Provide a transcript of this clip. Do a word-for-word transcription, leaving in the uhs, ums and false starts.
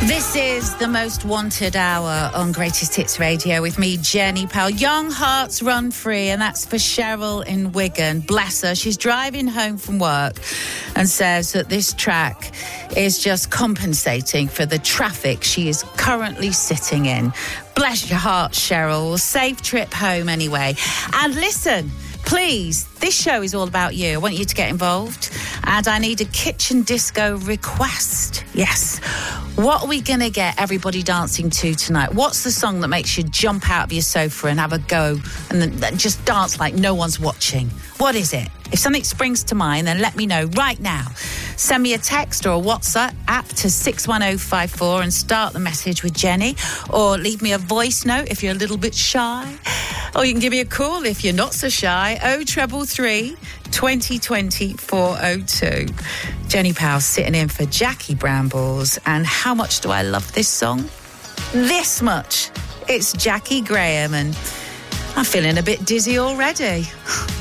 This is the Most Wanted Hour on Greatest Hits Radio with me, Jenny Powell. Young Hearts Run Free, and that's for Cheryl in Wigan. Bless her. She's driving home from work and says that this track is just compensating for the traffic she is currently sitting in. Bless your heart, Cheryl. Safe trip home anyway. And listen, please, this show is all about you. I want you to get involved. And I need a kitchen disco request. Yes. What are we going to get everybody dancing to tonight? What's the song that makes you jump out of your sofa and have a go and then just dance like no one's watching? What is it? If something springs to mind, then let me know right now. Send me a text or a WhatsApp app to six one oh five four and start the message with Jenny. Or leave me a voice note if you're a little bit shy. Or you can give me a call if you're not so shy. oh three three, twenty twenty, four oh two. Jenny Powell sitting in for Jackie Brambles. And how much do I love this song? This much. It's Jackie Graham and I'm feeling a bit dizzy already.